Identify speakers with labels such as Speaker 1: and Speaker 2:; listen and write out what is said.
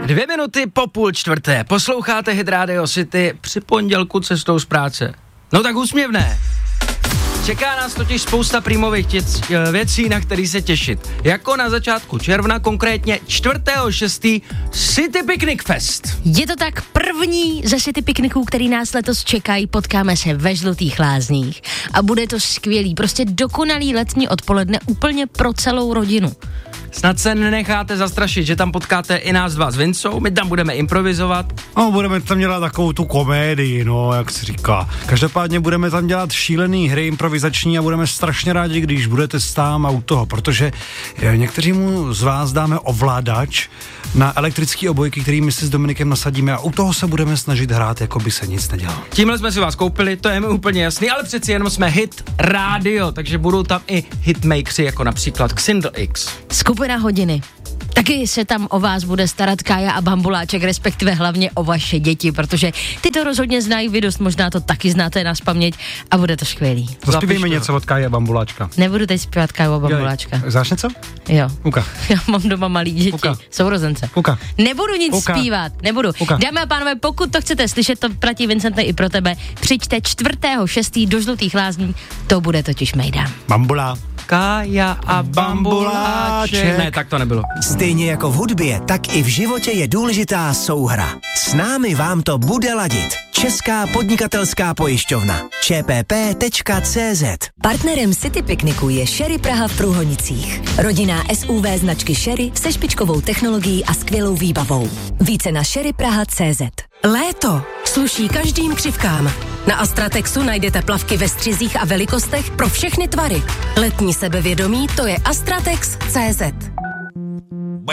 Speaker 1: 2 minuty po 3:30. Posloucháte Hit Radio City při pondělku cestou z práce. No tak úsměvné. Čeká nás totiž spousta prýmových věcí, na který se těšit. Jako na začátku června, konkrétně 4.6. City Picnic Fest.
Speaker 2: Je to tak první ze City Picniců, který nás letos čekají. Potkáme se ve Žlutých Lázních a bude to skvělý, prostě dokonalý letní odpoledne úplně pro celou rodinu.
Speaker 1: Snad se nenecháte zastrašit, že tam potkáte i nás dva s Vincou, my tam budeme improvizovat.
Speaker 3: No, budeme tam dělat takovou tu komédii, no, jak se říká. Každopádně budeme tam dělat šílený hry improvizační a budeme strašně rádi, když budete stám a u toho, protože někteřímu z vás dáme ovládač na elektrický obojky, který my si s Dominikem nasadíme a u toho se budeme snažit hrát, jako by se nic nedělalo.
Speaker 1: Tímhle jsme si vás koupili, to je mi úplně jasný, ale přeci jenom jsme Hit Radio, takže budou tam i hitmakeři, jako například Xindl X.
Speaker 2: Skupina Hodiny. Taky se tam o vás bude starat Kája a Bambuláček, respektive hlavně o vaše děti, protože ty to rozhodně znají, vy dost možná to taky znáte nazpaměť a bude to skvělý.
Speaker 3: Zaspívejme něco od Káje a Bambuláčka.
Speaker 2: Nebudu teď zpívat Káju a Bambuláčka.
Speaker 3: Znáš něco?
Speaker 2: Jo.
Speaker 3: Uka.
Speaker 2: Já mám doma malý děti, sourozence.
Speaker 3: Uka.
Speaker 2: Nebudu nic zpívat, nebudu.
Speaker 3: Uka.
Speaker 2: Dámy a pánové, pokud to chcete slyšet, to platí, Vincente, i pro tebe, přijďte 4.6. do Žlutých Lázní, to bude totiž mejdan.
Speaker 3: Bambula.
Speaker 1: Kája a Bambuláček. Ne, tak to nebylo.
Speaker 4: Stejně jako v hudbě, tak i v životě je důležitá souhra. S námi vám to bude ladit. Česká podnikatelská pojišťovna. čpp.cz.
Speaker 5: Partnerem City Picnicu je Sherry Praha v Průhonicích. Rodinná SUV značky Sherry se špičkovou technologií a skvělou výbavou. Více na sherrypraha.cz.
Speaker 6: Léto sluší každým křivkám. Na Astratexu najdete plavky ve střizích a velikostech pro všechny tvary. Letní sebevědomí, to je Astratex.cz.